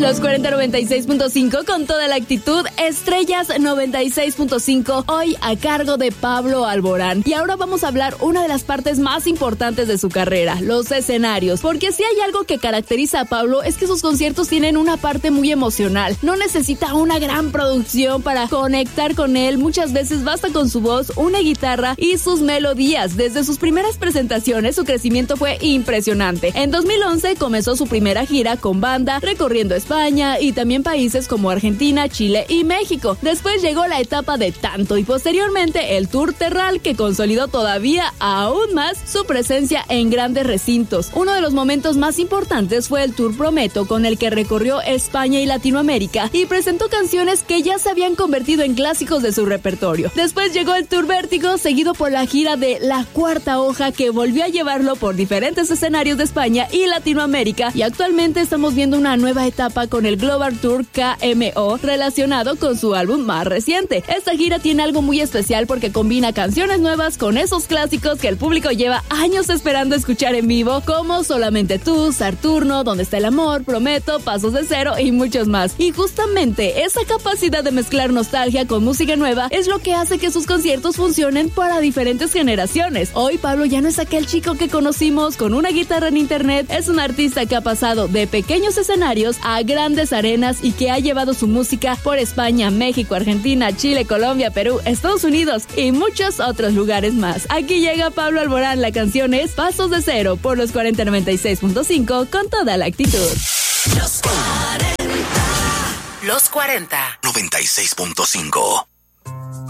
Los 4096.5 con toda la actitud, Estrellas 96.5, hoy a cargo de Pablo Alborán. Y ahora vamos a hablar una de las partes más importantes de su carrera, los escenarios. Porque si hay algo que caracteriza a Pablo es que sus conciertos tienen una parte muy emocional. No necesita una gran producción para conectar con él, muchas veces basta con su voz, una guitarra y sus melodías. Desde sus primeras presentaciones su crecimiento fue impresionante. En 2011 comenzó su primera gira con banda, recorriendo España y también países como Argentina, Chile y México. Después llegó la etapa de Tanto y posteriormente el Tour Terral, que consolidó todavía aún más su presencia en grandes recintos. Uno de los momentos más importantes fue el Tour Prometo, con el que recorrió España y Latinoamérica y presentó canciones que ya se habían convertido en clásicos de su repertorio. Después llegó el Tour Vértigo, seguido por la gira de La Cuarta Hoja, que volvió a llevarlo por diferentes escenarios de España y Latinoamérica, y actualmente estamos viendo una nueva etapa con el Global Tour KMO relacionado con su álbum más reciente. Esta gira tiene algo muy especial porque combina canciones nuevas con esos clásicos que el público lleva años esperando escuchar en vivo, como Solamente Tú, Saturno, Donde está el amor, Prometo, Pasos de Cero y muchos más. Y justamente esa capacidad de mezclar nostalgia con música nueva es lo que hace que sus conciertos funcionen para diferentes generaciones. Hoy Pablo ya no es aquel chico que conocimos con una guitarra en internet, es un artista que ha pasado de pequeños escenarios a grandes arenas y que ha llevado su música por España, México, Argentina, Chile, Colombia, Perú, Estados Unidos y muchos otros lugares más. Aquí llega Pablo Alborán, la canción es Pasos de Cero por los 4096.5 con toda la actitud. Los 40 96.5